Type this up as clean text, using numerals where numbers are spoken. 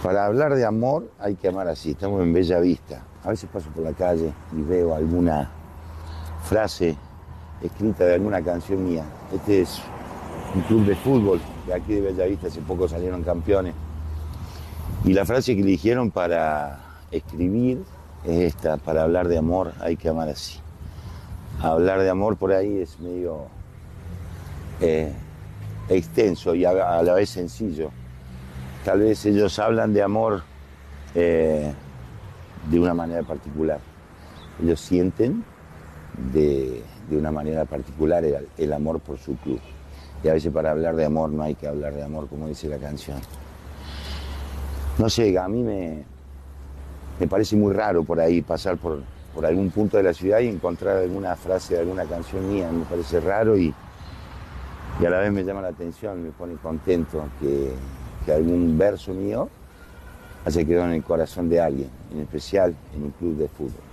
Para hablar de amor hay que amar así. Estamos en Bella Vista. A veces paso por la calle y veo alguna frase escrita de alguna canción mía. Este es un club de fútbol de aquí de Bella Vista. Hace poco salieron campeones. Y la frase que eligieron para escribir es esta: para hablar de amor hay que amar así. Hablar de amor por ahí es medio extenso y a la vez sencillo. Tal vez ellos hablan de amor de una manera particular. Ellos sienten de una manera particular el amor por su club. Y a veces para hablar de amor no hay que hablar de amor, como dice la canción. No sé, a mí me parece muy raro por ahí pasar por algún punto de la ciudad y encontrar alguna frase de alguna canción mía. Me parece raro y a la vez me llama la atención, me pone contento que algún verso mío haya quedado en el corazón de alguien, en especial en un club de fútbol.